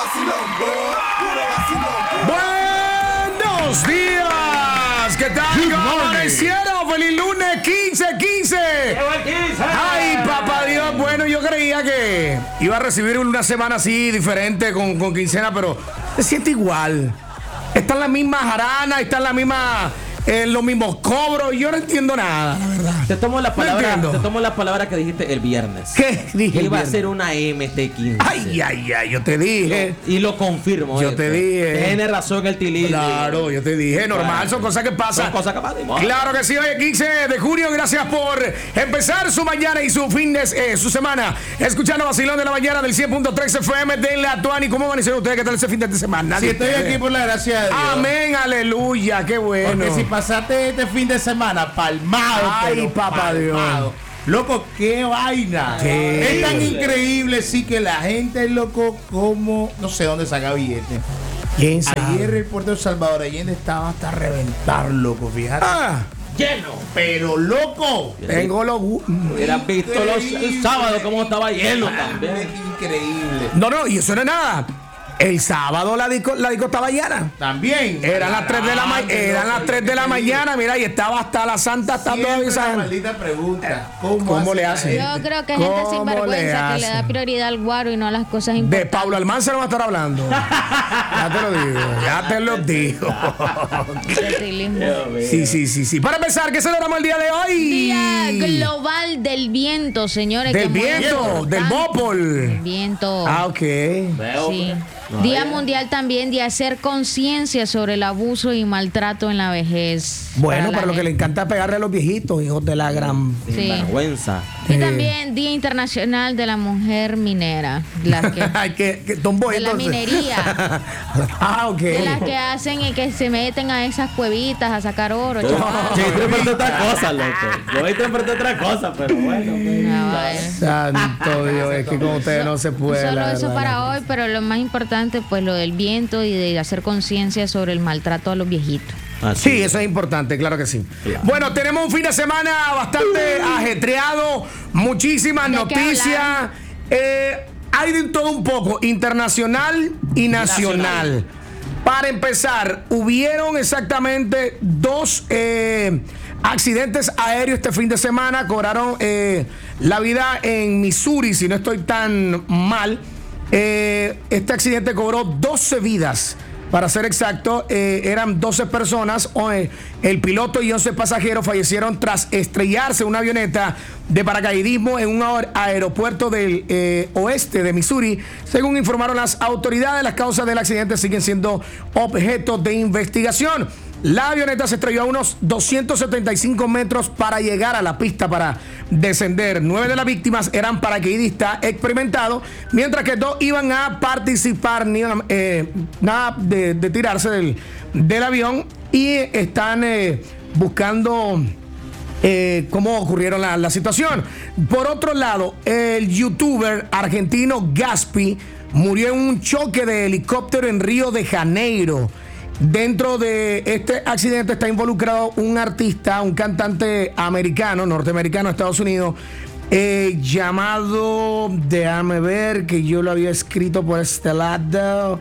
Buenos días, ¿qué tal? ¿Cómo amanecieron? ¡Feliz lunes 15! ¡Ay, papá Dios! Bueno, yo creía que iba a recibir una semana así, diferente, con quincena, pero se siente igual. Están las mismas jaranas, están las mismas... los mismos cobros, yo no entiendo nada, la verdad. Te tomo las palabras que dijiste el viernes. ¿Qué dije? Que iba a ser una MT15. Ay, yo te dije. Y lo confirmo. Yo te dije. Tiene razón el tilín. Claro, yo te dije, normal, son cosas que pasan. Son cosas que pasan. Claro que sí, hoy es 15 de junio, gracias por empezar su mañana y su fin de su semana. Escuchando Vacilón de la Mañana del 100.3 FM de la Tuani. ¿Cómo amanecieron ustedes? ¿Qué tal ese fin de semana? Sí, estoy aquí por la gracia de Dios. Amén, aleluya, qué bueno. Porque si pasaste este fin de semana palmado. Ay, papá Dios. Loco, qué vaina. ¿Qué? Es tan increíble, sí, que la gente, loco, como no sé dónde saca billetes. ¿Quién sabe? Ayer el puerto de Salvador Allende estaba hasta reventar, loco, fíjate. Lleno. Pero, loco. Tengo los... Hubieras visto el sábado cómo estaba lleno también. Increíble. No, y eso no es nada. El sábado la disco estaba llena. También. Eran las 3 de la mañana, mira, y estaba hasta la santa, hasta Siempre todavía esa una gente. maldita pregunta. ¿Cómo le hace? Yo creo que es gente ¿Cómo sinvergüenza le que le da hace? prioridad al guaro y no a las cosas De importantes. Pablo Almanza no va a estar hablando. Ya te lo digo. Sí. Para empezar, ¿qué celebramos el día de hoy? Día global del viento, señores. Del que es muy viento, importante. del Bopol. El viento. Ok. Sí. Día mundial también de hacer conciencia sobre el abuso y maltrato en la vejez. Bueno, la para lo que le gente. encanta pegarle a los viejitos, hijos de la gran... Sí. Vergüenza. Y también Día Internacional de la Mujer Minera. Las que, Ay, que tombo, de la entonces. minería. Ok. De las que hacen y que se meten a esas cuevitas a sacar oro. Yo interpreté otra cosa, loco. Yo interpreté otra cosa, pero bueno. No, bueno. Santo Dios, es que con ustedes no se puede. Solo la eso verdad. para hoy, pero lo más importante, pues lo del viento y de hacer conciencia sobre el maltrato a los viejitos. Sí, eso es importante, claro que sí. Claro. Bueno, tenemos un fin de semana bastante ajetreado, muchísimas ¿De qué noticias. hablar? Hay de todo un poco, internacional y nacional. Para empezar, hubieron exactamente 2 accidentes aéreos este fin de semana. Cobraron la vida en Missouri, si no estoy tan mal. Este accidente cobró 12 vidas. Para ser exacto, eran 12 personas. El piloto y 11 pasajeros fallecieron tras estrellarse una avioneta de paracaidismo en un aeropuerto del oeste de Missouri. Según informaron las autoridades, las causas del accidente siguen siendo objeto de investigación. La avioneta se estrelló a unos 275 metros para llegar a la pista para descender. 9 de las víctimas eran paracaidistas experimentados, mientras que 2 iban a participar, nada de tirarse del avión, y están buscando cómo ocurrieron la situación. Por otro lado, el youtuber argentino Gaspi murió en un choque de helicóptero en Río de Janeiro. Dentro de este accidente está involucrado un artista, un cantante americano, norteamericano de Estados Unidos, llamado, déjame ver, que yo lo había escrito por este lado,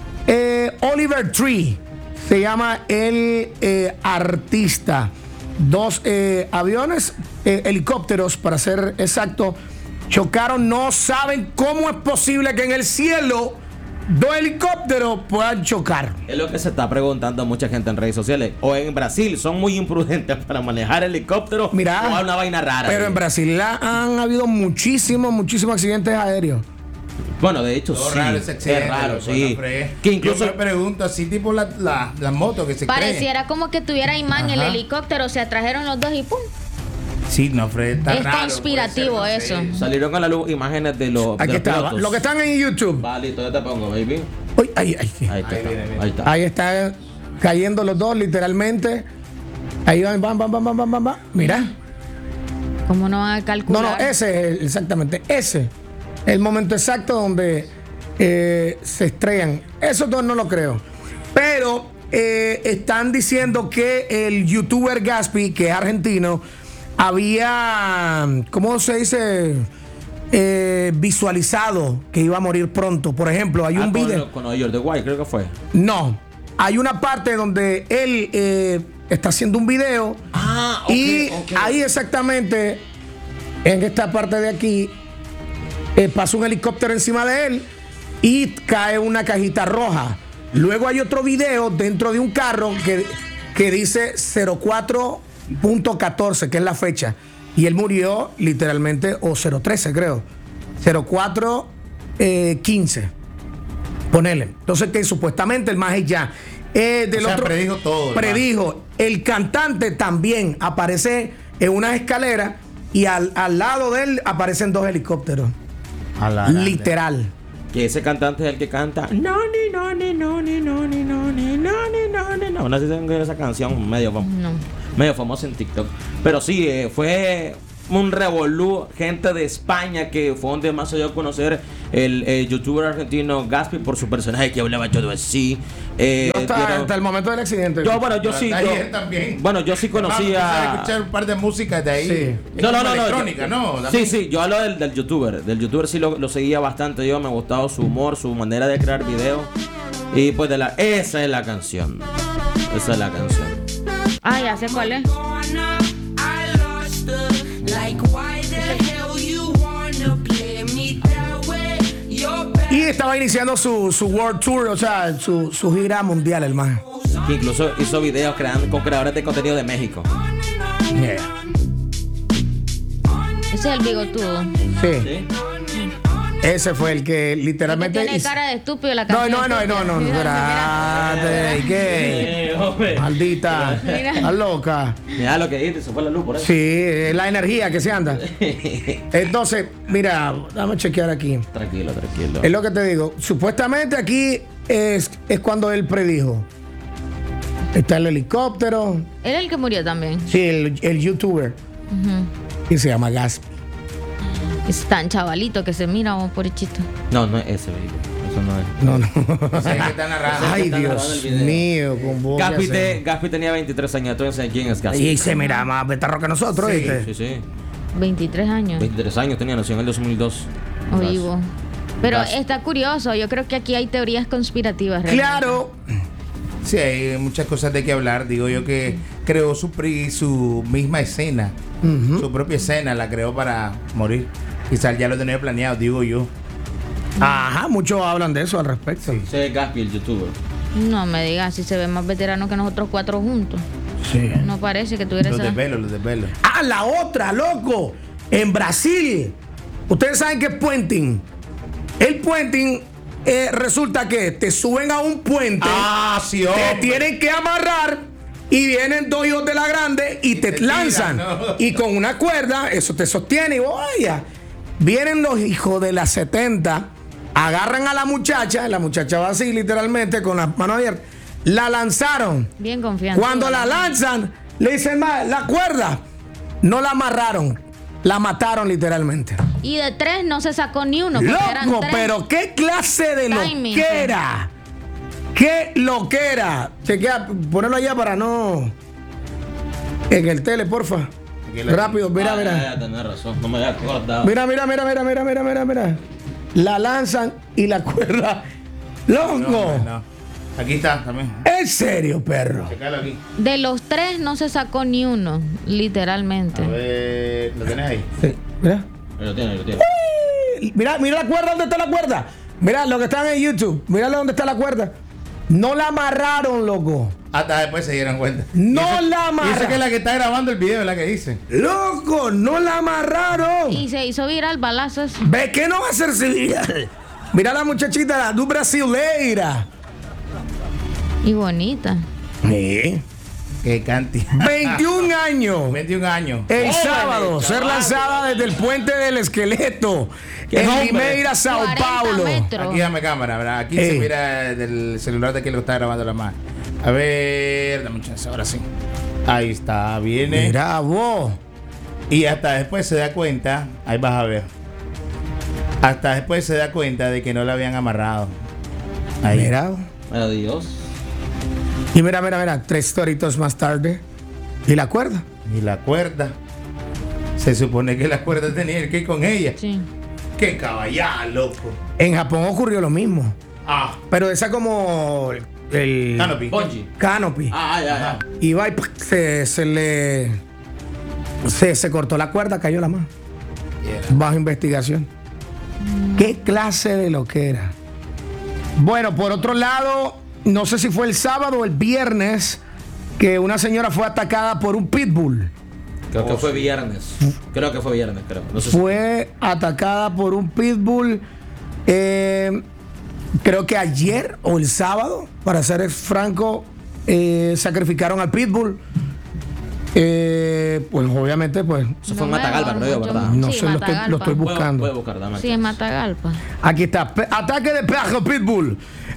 Oliver Tree, se llama el artista. 2 aviones, helicópteros para ser exacto, chocaron. No saben cómo es posible que en el cielo 2 helicópteros puedan chocar. Es lo que se está preguntando mucha gente en redes sociales. O en Brasil son muy imprudentes para manejar helicópteros. Mira, o una vaina rara. pero en Brasil han habido muchísimos accidentes aéreos. Bueno, de hecho, Todo sí. raro ese accidente, Es raro, loco, sí. no fregues. Que incluso Yo me pregunto, así tipo la moto que se Pareciera como que tuviera imán el Ajá. helicóptero, se atrajeron los dos y ¡pum! Sí, no, Fred, está Es raro, conspirativo puede ser, no sé. eso. salieron a la luz imágenes de los. Aquí de está. pilotos. Lo que están en YouTube. Vale, yo te pongo, baby. Uy, ahí Ahí está. Ahí viene, viene. Ahí está. Ahí están cayendo los 2, literalmente. Ahí van, van. Mira. ¿Cómo no va a No, calcular? ese es exactamente. Ese. El momento exacto donde se estrellan. Eso no lo creo. Pero están diciendo que el youtuber Gaspi, que es argentino, había, ¿cómo se dice? visualizado que iba a morir pronto. Por ejemplo, hay un video. Con York de White, creo que fue. No, hay una parte donde él está haciendo un video y ahí exactamente, en esta parte de aquí, pasa un helicóptero encima de él y cae una cajita roja. Luego hay otro video dentro de un carro que dice 04.14, que es la fecha. Y él murió literalmente, o 013 creo, 04.15. Ponele. Entonces que supuestamente el maje ya del otro predijo todo. Predijo. El cantante también aparece en una escalera y al lado de él aparecen 2 helicópteros. Literal. Que ese cantante es el que canta no. No sé si tengo esa canción medio famosa en TikTok. Pero sí, fue un revolú. Gente de España que fue donde más se dio a conocer el youtuber argentino Gaspi por su personaje que hablaba todo así. Hasta el momento del accidente. Yo sí conocía. Escuchar un par de músicas de ahí. Sí. No. Electrónica, ¿no? Sí, yo hablo del youtuber. Del youtuber sí lo seguía bastante. Me ha gustado su humor, su manera de crear videos. Y pues esa es la canción. Esa es la canción. Ah, ya sé cuál es. Y estaba iniciando su World Tour, o sea, su gira mundial, el man. Que incluso hizo videos con creadores de contenido de México. Yeah. Ese es el bigotudo. Sí. Ese fue el que literalmente. Tiene cara de estúpido la canción. No. Espérate, ¿qué? Maldita. Estás loca. Mira lo que dice, se fue la luz por eso. Sí, es la energía que se anda. Entonces, mira, vamos a chequear aquí. Tranquilo. Es lo que te digo. Supuestamente aquí es cuando él predijo. Está el helicóptero. Él es el que murió también. Sí, el youtuber. Y se llama Gaspi. Es tan chavalito que se mira, pobrecito. No es ese, eso no es. No. Ese es el que está narrando. Ay, Dios mío, con vos. Gaspi tenía 23 años. Entonces, ¿quién es Gaspi? Y se mira más betarro que nosotros, ¿viste? Sí. 23 años. 23 años tenía, nació en el 2002. Vivo. Pero Gas. está curioso. Yo creo que aquí hay teorías conspirativas. Realmente. Claro. Sí, hay muchas cosas de qué hablar. Digo yo que creó su misma escena. Su propia escena la creó para morir. Quizás ya lo tenía planeado, digo yo. Ajá, muchos hablan de eso al respecto. Sí, es Gaspi, el youtuber. No me digas, si se ve más veterano que nosotros 4 juntos. Sí. No parece que tuviera Los esa... desvelos. Ah, la otra, loco. En Brasil. Ustedes saben que es puenting. El puenting resulta que te suben a un puente. Ah, sí, Te hombre. tienen que amarrar. Y vienen 2 hijos de la grande y te lanzan. tiran, ¿no? Y con una cuerda, eso te sostiene. Y vaya. Vienen los hijos de las 70, agarran a la muchacha va así literalmente con las manos abiertas, la lanzaron. Bien confiante. Cuando la lanzan, le dicen, la cuerda, no la amarraron, la mataron literalmente. Y de 3 no se sacó ni uno. porque eran Loco, 3. pero qué clase de Timing. loquera. Qué loquera. Chequea, ponelo allá para no. En el tele, porfa. Rápido, mira. Tenés razón, no me había acordado. Mira. La lanzan y la cuerda. ¡Loco! No. Aquí está también. ¿En serio, perro? Checalo aquí. De los 3 no se sacó ni uno, literalmente. A ver, ¿lo tenés ahí? Sí, mira. Lo tiene. Mira la cuerda, ¿dónde está la cuerda? Mira lo que están en YouTube. Mira dónde está la cuerda. No la amarraron, loco. Hasta después se dieron cuenta. No la Y amarraron. esa que es la que está grabando el video, es la que dice. Loco, no la amarraron. Y se hizo viral balazos. ¿Ves que no va a ser viral? Mira la muchachita, la do brasileira. Y bonita. Sí. Que canti. 21 años. 21 años. El sábado, ser chaval. lanzada desde el puente del Esqueleto en hombre. Limeira, Sao 40 Paulo. metros. Aquí dame cámara, ¿verdad? Aquí se mira del celular de quien lo está grabando la mano. A ver, dame un chance, ahora sí. Ahí está, viene. Mira vos. Y hasta después se da cuenta, ahí vas a ver. Hasta después se da cuenta de que no la habían amarrado. Ahí. Mira. Adiós. Y mira, 3 toritos más tarde. ¿Y la cuerda? Y la cuerda. Se supone que la cuerda tenía que ir con ella. Sí. Qué caballá, loco. En Japón ocurrió lo mismo. Ah, Pero esa como el Canopy. Bungie. canopy. Ya. Iba y se cortó la cuerda, cayó la mano. Yeah. Bajo investigación. ¿Qué clase de loquera? Bueno, por otro lado, no sé si fue el sábado o el viernes que una señora fue atacada por un pitbull. Creo que fue viernes. Creo. No sé Fue atacada por un pitbull, creo que ayer o el sábado, para ser franco, sacrificaron al pitbull. Pues obviamente, pues Eso fue en Matagalpa, creo yo, ¿verdad? no Sí, sé, lo estoy buscando. Puede buscar, dame. Sí, en Matagalpa. Aquí está, ataque de perro pitbull.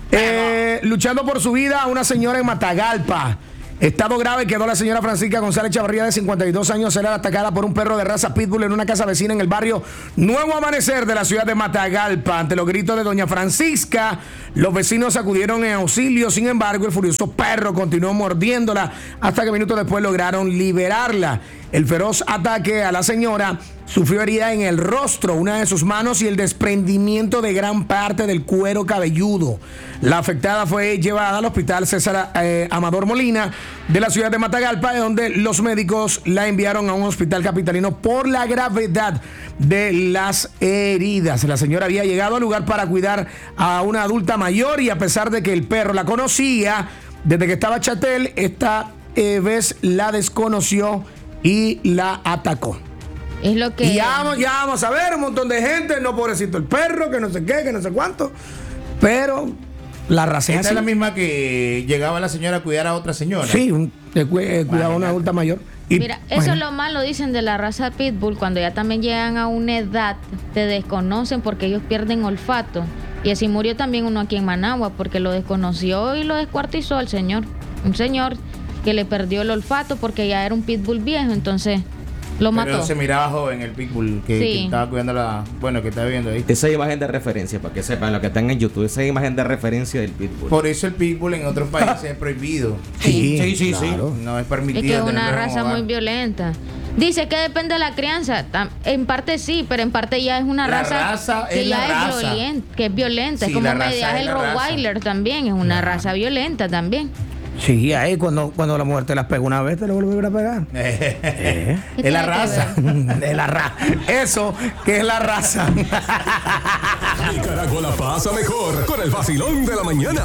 Luchando por su vida a una señora en Matagalpa. Estado grave quedó la señora Francisca González Chavarría, de 52 años, era atacada por un perro de raza pitbull en una casa vecina en el barrio Nuevo Amanecer de la ciudad de Matagalpa. Ante los gritos de doña Francisca, los vecinos acudieron en auxilio. Sin embargo, el furioso perro continuó mordiéndola hasta que minutos después lograron liberarla. El feroz ataque a la señora sufrió herida en el rostro, una de sus manos y el desprendimiento de gran parte del cuero cabelludo. La afectada fue llevada al hospital César Amador Molina de la ciudad de Matagalpa, de donde los médicos la enviaron a un hospital capitalino por la gravedad de las heridas. La señora había llegado al lugar para cuidar a una adulta mayor y a pesar de que el perro la conocía desde que estaba chatel, esta vez la desconoció y la atacó. Es lo que. Y ya vamos a ver un montón de gente, no pobrecito el perro, que no sé qué, que no sé cuánto. Pero la raza Esta es la misma que llegaba la señora a cuidar a otra señora. Sí, cuidaba a una adulta mayor. Y, Mira, eso es lo malo, dicen, de la raza pitbull. Cuando ya también llegan a una edad, te desconocen porque ellos pierden olfato. Y así murió también uno aquí en Managua, porque lo desconoció y lo descuartizó al señor. Un señor que le perdió el olfato porque ya era un pitbull viejo, entonces lo mató. Pero se miraba joven el pitbull que estaba cuidando que estaba viendo ahí. Esa imagen de referencia, para que sepan lo que están en YouTube, esa imagen de referencia del pitbull. Por eso el pitbull en otros países es prohibido. sí, claro. No es permitido. Es que es una tenerlo en raza hogar. muy violenta. Dice que depende de la crianza. En parte sí, pero en parte ya es una La raza raza que es ya la es raza. violenta, que es violenta. Sí, es como la raza medias es el la raza. Rottweiler también, es una raza violenta también. Sí, ahí cuando la mujer te las pega una vez, te lo vuelve a pegar. ¿Qué Es tiene la que raza. De la raza. Eso que es la raza. Nicaragua la pasa mejor con el vacilón de la mañana.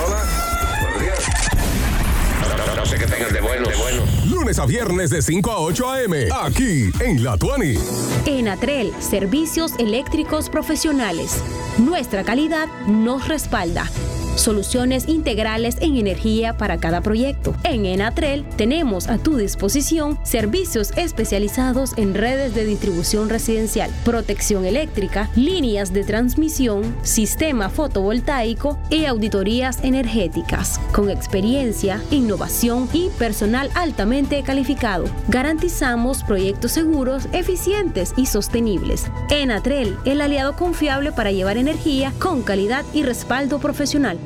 No sé qué tengan de bueno. Lunes a viernes de 5 a 8 a.m. Aquí en La Tuani. Enatrel, servicios eléctricos profesionales. Nuestra calidad nos respalda. Soluciones integrales en energía para cada proyecto. En Enatrel tenemos a tu disposición servicios especializados en redes de distribución residencial, protección eléctrica, líneas de transmisión, sistema fotovoltaico y auditorías energéticas. Con experiencia, innovación y personal altamente calificado, garantizamos proyectos seguros, eficientes y sostenibles. Enatrel, el aliado confiable para llevar energía con calidad y respaldo profesional.